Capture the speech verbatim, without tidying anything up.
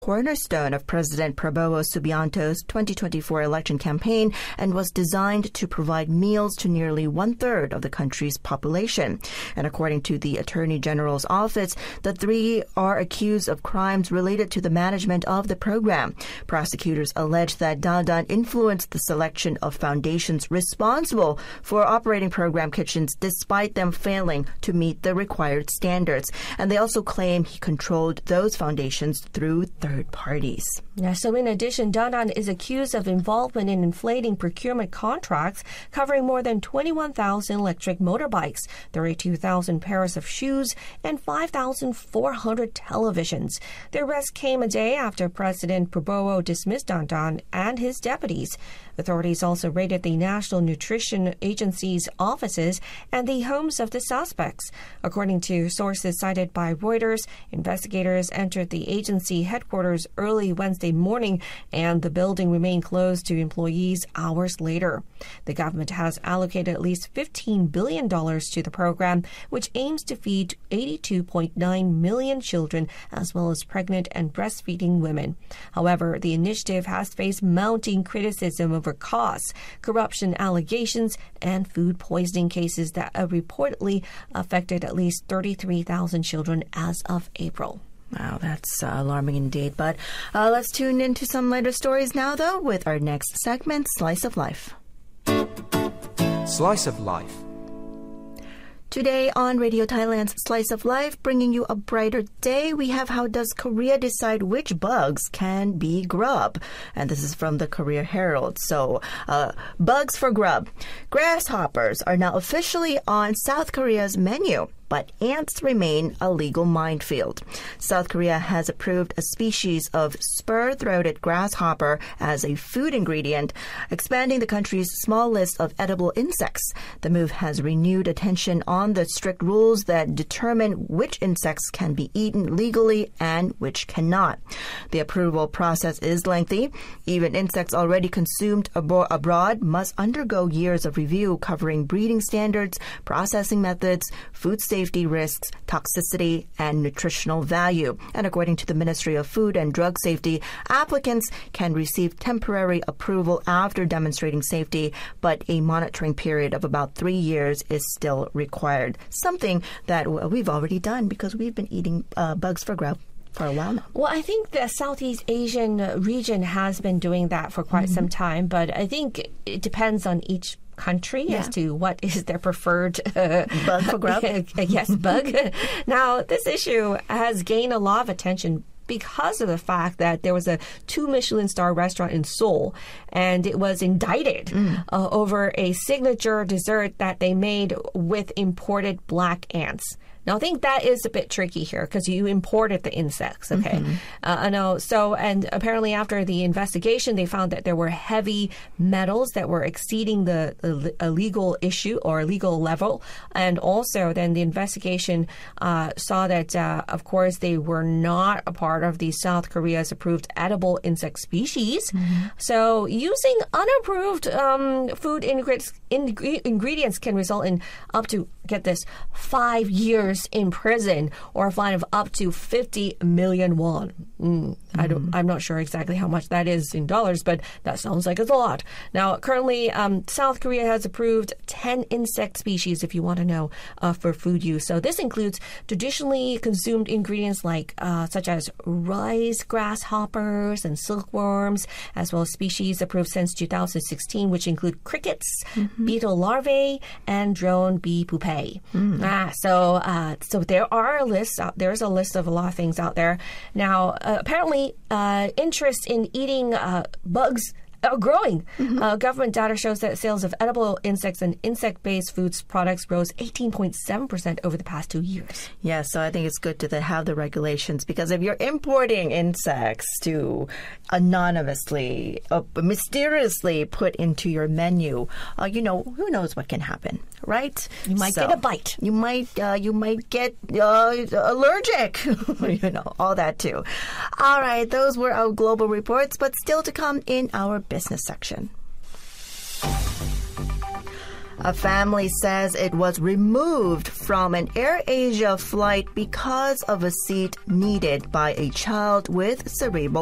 cornerstone of President Prabowo Subianto's twenty twenty-four election campaign and was designed to provide meals to nearly one-third of the country's population. And according to the Attorney General's office, the three are accused of crimes related to the management of the program. Prosecutors allege that Dandan influenced the selection of foundations responsible for operating program kitchens despite them failing to meet the required standards. And they also claim he controlled those foundations through third parties. Yeah, so in addition, Dandan is accused of involvement in inflating procurement contracts covering more than twenty-one thousand electric motorbikes, thirty-two thousand pairs of shoes, and five thousand four hundred televisions. The arrest came a day after President Prabowo dismissed Dandan and his deputies. Authorities also raided the National Nutrition Agency's offices and the homes of the suspects. According to sources cited by Reuters, investigators entered the agency headquarters early Wednesday morning, and the building remained closed to employees hours later. The government has allocated at least fifteen billion dollars to the program, which aims to feed eighty-two point nine million children, as well as pregnant and breastfeeding women. However, the initiative has faced mounting criticism over costs, corruption allegations, and food poisoning cases that have reportedly affected at least thirty-three thousand children as of April. Wow, that's uh, alarming indeed. But uh, let's tune into some lighter stories now, though, with our next segment, Slice of Life. Slice of Life. Today on Radio Thailand's Slice of Life, bringing you a brighter day, we have how does Korea decide which bugs can be grub? And this is from the Korea Herald. So, uh, bugs for grub. Grasshoppers are now officially on South Korea's menu, but ants remain a legal minefield. South Korea has approved a species of spur-throated grasshopper as a food ingredient, expanding the country's small list of edible insects. The move has renewed attention on the strict rules that determine which insects can be eaten legally and which cannot. The approval process is lengthy. Even insects already consumed abo- abroad must undergo years of review covering breeding standards, processing methods, food safety, safety risks, toxicity, and nutritional value. And according to the Ministry of Food and Drug Safety, applicants can receive temporary approval after demonstrating safety, but a monitoring period of about three years is still required. Something that we've already done because we've been eating uh, bugs for grub for a while now. Well, I think the Southeast Asian region has been doing that for quite mm-hmm. some time, but I think it depends on each country yeah. as to what is their preferred uh, bug for grub. yes, bug. Now, this issue has gained a lot of attention because of the fact that there was a two Michelin star restaurant in Seoul, and it was indicted mm. uh, over a signature dessert that they made with imported black ants. Now, I think that is a bit tricky here because you imported the insects, okay? Mm-hmm. Uh, I know. So, and apparently after the investigation, they found that there were heavy metals that were exceeding the uh, illegal issue or legal level. And also then the investigation uh, saw that, uh, of course, they were not a part of the South Korea's approved edible insect species. Mm-hmm. So using unapproved um, food ingre- ing- ingredients can result in up to, get this, five years in prison or a fine of up to fifty million won. Mm, mm-hmm. I don't, I'm not sure exactly how much that is in dollars, but that sounds like it's a lot. Now, currently, um, South Korea has approved ten insect species, if you want to know, uh, for food use. So this includes traditionally consumed ingredients like uh, such as rice grasshoppers and silkworms, as well as species approved since two thousand sixteen, which include crickets, mm-hmm. beetle larvae, and drone bee pupae. Mm. Ah, so uh, so there are a list out, there's a list of a lot of things out there. Now, uh, apparently, uh, interest in eating uh, bugs are growing. Mm-hmm. Uh, government data shows that sales of edible insects and insect-based foods products rose eighteen point seven percent over the past two years. Yeah, so I think it's good to have the regulations because if you're importing insects to anonymously, uh, mysteriously put into your menu, uh, you know, who knows what can happen, right? You might so, get a bite. You might, uh, you might get uh, allergic, you know, all that too. All right, those were our global reports, but still to come in our business section. A family says it was removed from an AirAsia flight because of a seat needed by a child with cerebral